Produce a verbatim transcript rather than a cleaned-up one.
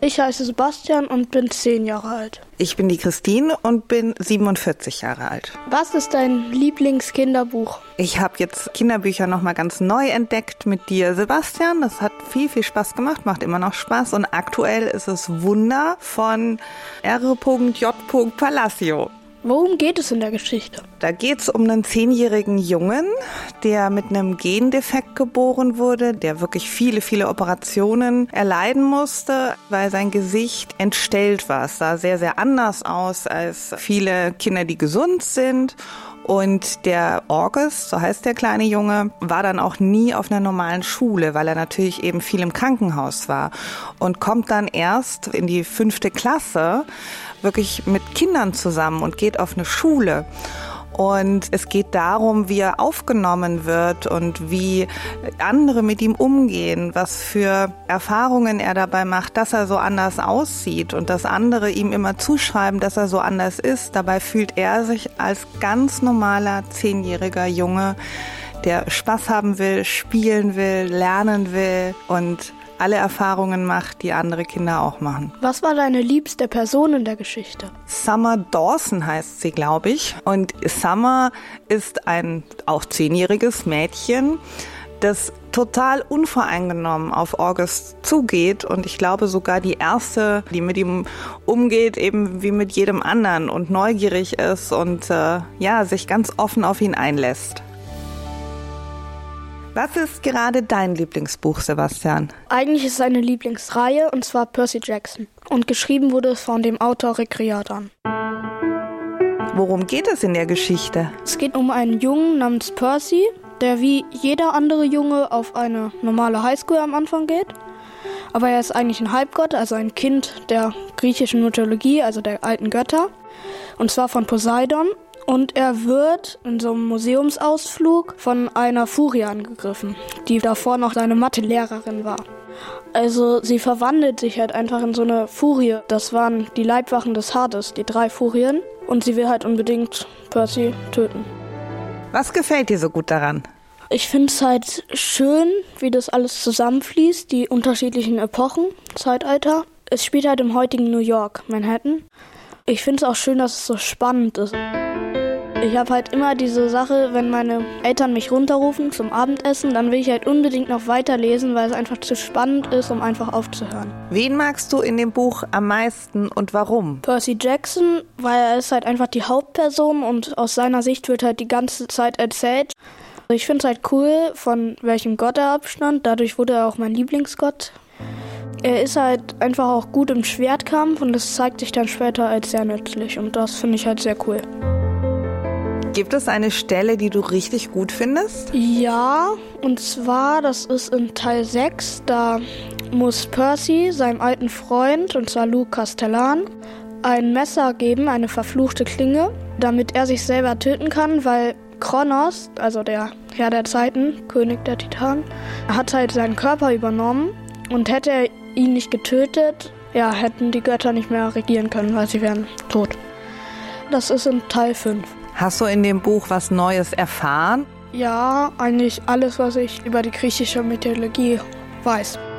Ich heiße Sebastian und bin zehn Jahre alt. Ich bin die Christine und bin siebenundvierzig Jahre alt. Was ist dein Lieblingskinderbuch? Ich habe jetzt Kinderbücher nochmal ganz neu entdeckt mit dir, Sebastian. Das hat viel, viel Spaß gemacht, macht immer noch Spaß. Und aktuell ist es Wunder von R J Palacio. Worum geht es in der Geschichte? Da geht es um einen zehnjährigen Jungen, der mit einem Gendefekt geboren wurde, der wirklich viele, viele Operationen erleiden musste, weil sein Gesicht entstellt war. Es sah sehr, sehr anders aus als viele Kinder, die gesund sind. Und der August, so heißt der kleine Junge, war dann auch nie auf einer normalen Schule, weil er natürlich eben viel im Krankenhaus war. Und kommt dann erst in die fünfte Klasse wirklich mit Kindern zusammen und geht auf eine Schule. Und es geht darum, wie er aufgenommen wird und wie andere mit ihm umgehen, was für Erfahrungen er dabei macht, dass er so anders aussieht und dass andere ihm immer zuschreiben, dass er so anders ist. Dabei fühlt er sich als ganz normaler zehnjähriger Junge, der Spaß haben will, spielen will, lernen will und alle Erfahrungen macht, die andere Kinder auch machen. Was war deine liebste Person in der Geschichte? Summer Dawson heißt sie, glaube ich. Und Summer ist ein auch zehnjähriges Mädchen, das total unvoreingenommen auf August zugeht und ich glaube sogar die erste, die mit ihm umgeht, eben wie mit jedem anderen und neugierig ist und äh, ja, sich ganz offen auf ihn einlässt. Was ist gerade dein Lieblingsbuch, Sebastian? Eigentlich ist es eine Lieblingsreihe, und zwar Percy Jackson. Und geschrieben wurde es von dem Autor Rick Riordan. Worum geht es in der Geschichte? Es geht um einen Jungen namens Percy, der wie jeder andere Junge auf eine normale Highschool am Anfang geht. Aber er ist eigentlich ein Halbgott, also ein Kind der griechischen Mythologie, also der alten Götter. Und zwar von Poseidon. Und er wird in so einem Museumsausflug von einer Furie angegriffen, die davor noch seine Mathelehrerin war. Also sie verwandelt sich halt einfach in so eine Furie. Das waren die Leibwachen des Hades, die drei Furien. Und sie will halt unbedingt Percy töten. Was gefällt dir so gut daran? Ich finde es halt schön, wie das alles zusammenfließt, die unterschiedlichen Epochen, Zeitalter. Es spielt halt im heutigen New York, Manhattan. Ich finde es auch schön, dass es so spannend ist. Ich habe halt immer diese Sache, wenn meine Eltern mich runterrufen zum Abendessen, dann will ich halt unbedingt noch weiterlesen, weil es einfach zu spannend ist, um einfach aufzuhören. Wen magst du in dem Buch am meisten und warum? Percy Jackson, weil er ist halt einfach die Hauptperson und aus seiner Sicht wird halt die ganze Zeit erzählt. Ich finde es halt cool, von welchem Gott er abstammt, dadurch wurde er auch mein Lieblingsgott. Er ist halt einfach auch gut im Schwertkampf und das zeigt sich dann später als sehr nützlich und das finde ich halt sehr cool. Gibt es eine Stelle, die du richtig gut findest? Ja, und zwar, das ist in Teil sechs, da muss Percy seinem alten Freund, und zwar Luke Castellan, ein Messer geben, eine verfluchte Klinge, damit er sich selber töten kann, weil Kronos, also der Herr der Zeiten, König der Titanen, hat halt seinen Körper übernommen und hätte er ihn nicht getötet, ja, hätten die Götter nicht mehr regieren können, weil sie wären tot. Das ist in Teil fünf. Hast du in dem Buch was Neues erfahren? Ja, eigentlich alles, was ich über die griechische Mythologie weiß.